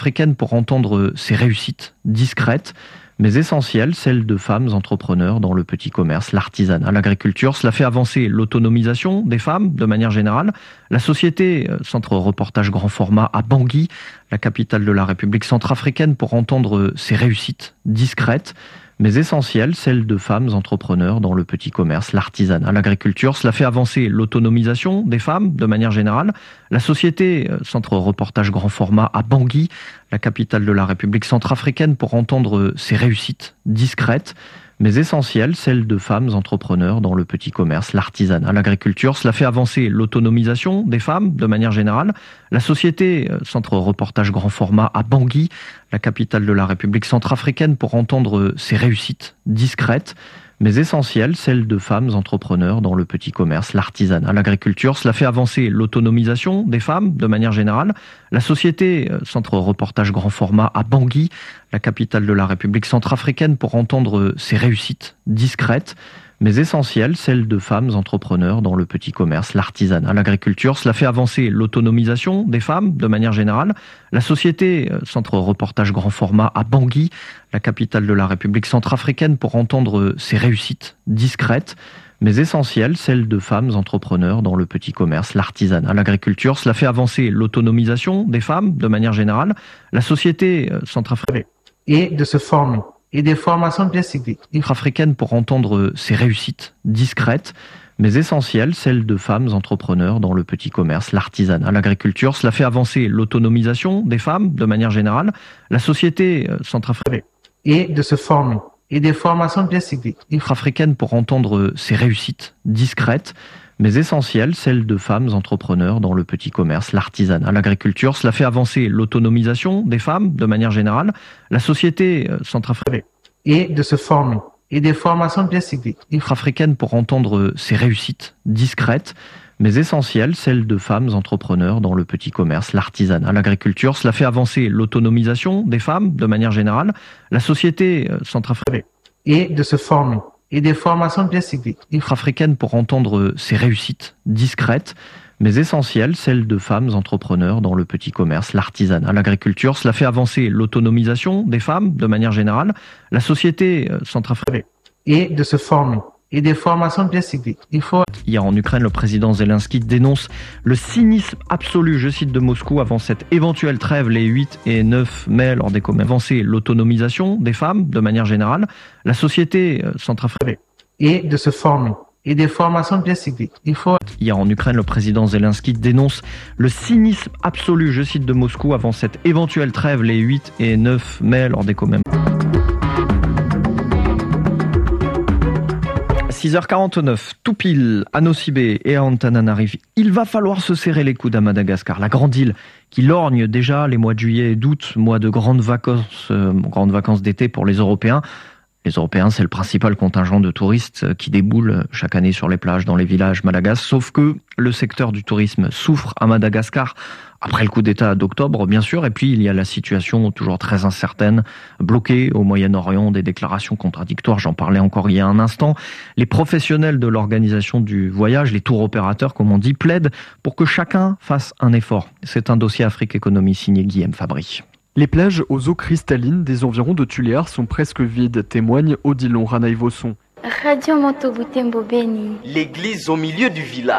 Africaine pour entendre ses réussites discrètes, mais essentielles, celles de femmes entrepreneurs dans le petit commerce, l'artisanat, l'agriculture. Cela fait avancer l'autonomisation des femmes de manière générale. La société, centre reportage grand format à Bangui, la capitale de la République centrafricaine, pour entendre ses réussites discrètes, mais essentielles, celles de femmes entrepreneurs dans le petit commerce, l'artisanat, l'agriculture. Cela fait avancer l'autonomisation des femmes de manière générale. La société, centre reportage grand format à Bangui, la capitale de la République centrafricaine, pour entendre ses réussites discrètes, mais essentielles, celles de femmes entrepreneurs dans le petit commerce, l'artisanat, l'agriculture. Cela fait avancer l'autonomisation des femmes de manière générale. La société, centre reportage grand format à Bangui, la capitale de la République centrafricaine, pour entendre ses réussites discrètes, mais essentielles, celles de femmes entrepreneurs dans le petit commerce, l'artisanat, l'agriculture. Cela fait avancer l'autonomisation des femmes de manière générale. La société, centre reportage grand format à Bangui, la capitale de la République centrafricaine, pour entendre ses réussites discrètes, mais essentielles, celles de femmes entrepreneurs dans le petit commerce, l'artisanat, l'agriculture. Cela fait avancer l'autonomisation des femmes de manière générale. La société, centre reportage grand format à Bangui, la capitale de la République centrafricaine, pour entendre ses réussites discrètes, mais essentielles, celles de femmes entrepreneurs dans le petit commerce, l'artisanat, l'agriculture. Cela fait avancer l'autonomisation des femmes de manière générale. La société, centrafricaine et de se former et des formations bien ciblées africaine, pour entendre ses réussites discrètes, mais essentielles, celles de femmes entrepreneurs dans le petit commerce, l'artisanat, l'agriculture. Cela fait avancer l'autonomisation des femmes de manière générale. La société, centrafricaine et de se former et des formations bien ciblées africaine, pour entendre ses réussites discrètes, mais essentielles, celles de femmes entrepreneurs dans le petit commerce, l'artisanat, l'agriculture. Cela fait avancer l'autonomisation des femmes de manière générale. La société, centrafricaine et de se former et des formations bien ciblées africaine, pour entendre ses réussites discrètes, mais essentielles, celles de femmes entrepreneurs dans le petit commerce, l'artisanat, l'agriculture. Cela fait avancer l'autonomisation des femmes de manière générale. La société, centrafricaine et de se former et des formations bien ciblées africaine, pour entendre ses réussites discrètes, mais essentielles, celles de femmes entrepreneurs dans le petit commerce, l'artisanat, l'agriculture. Cela fait avancer l'autonomisation des femmes de manière générale. La société, centrafricaine et de se former et des formations bien ciblées. Hier en Ukraine, le président Zelensky dénonce le cynisme absolu, je cite, de Moscou avant cette éventuelle trêve les 8 et 9 mai, lors des commémorations. Avancer l'autonomisation des femmes de manière générale. La société, centrafricaine et de se former et des formations bien ciblées. Hier en Ukraine, le président Zelensky dénonce le cynisme absolu, je cite, de Moscou avant cette éventuelle trêve les 8 et 9 mai, lors des commémorations. 6h49, tout pile, à Nosy-Be et à Antananarivo. Il va falloir se serrer les coudes à Madagascar, la grande île qui lorgne déjà les mois de juillet et d'août, mois de grandes vacances d'été pour les Européens. Les Européens, c'est le principal contingent de touristes qui déboulent chaque année sur les plages, dans les villages malagasy. Sauf que le secteur du tourisme souffre à Madagascar après le coup d'État d'octobre, bien sûr. Et puis, il y a la situation toujours très incertaine, bloquée au Moyen-Orient, des déclarations contradictoires. J'en parlais encore il y a un instant. Les professionnels de l'organisation du voyage, les tours opérateurs, comme on dit, plaident pour que chacun fasse un effort. C'est un dossier Afrique Économie signé Guillaume Fabry. Les plages aux eaux cristallines des environs de Tuléar sont presque vides, témoigne Odilon Ranaïvosson. Radio Moto Butembo Beni. L'église au milieu du village.